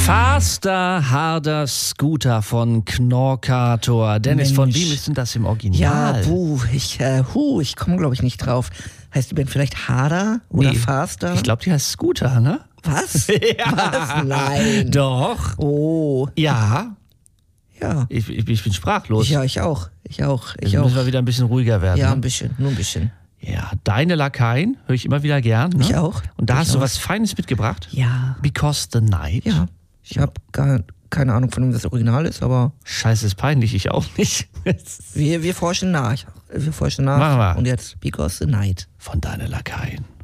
Faster, harder Scooter von Knorkator. Dennis, Mensch. von wem ist denn das im Original? Ja, ich komme glaube ich nicht drauf. Heißt die Band vielleicht Harder oder Faster? Ich glaube, die heißt Scooter, ne? Was? Was? Nein. Doch. Oh. Ja. Ja. Ich bin sprachlos. Ich auch. Jetzt müssen wir wieder ein bisschen ruhiger werden. Ja, ne? ein bisschen, nur ein bisschen. Ja, deine Lakaien höre ich immer wieder gern. Ne? Ich auch. Und da Ich hast du auch. was Feines mitgebracht. Ja. Because the Night. Ja. Ich habe keine Ahnung, von wem das Original ist, aber Scheiße, ist peinlich, ich auch nicht. wir forschen nach. Machen wir. Und jetzt Because the Night. Von deine Lakaien.